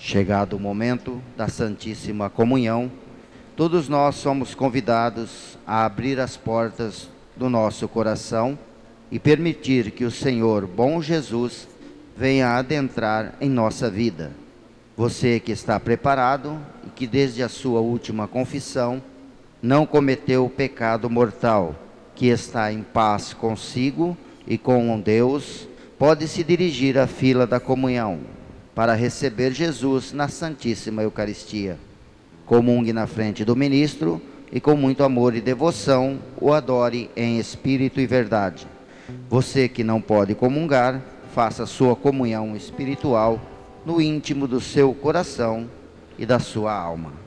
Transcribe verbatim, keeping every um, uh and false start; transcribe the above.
Chegado o momento da Santíssima Comunhão, todos nós somos convidados a abrir as portas do nosso coração e permitir que o Senhor, bom Jesus, venha adentrar em nossa vida. Você que está preparado e que desde a sua última confissão não cometeu o pecado mortal, que está em paz consigo e com Deus, pode se dirigir à fila da comunhão para receber Jesus na Santíssima Eucaristia. Comungue na frente do ministro e com muito amor e devoção o adore em espírito e verdade. Você que não pode comungar, faça sua comunhão espiritual no íntimo do seu coração e da sua alma.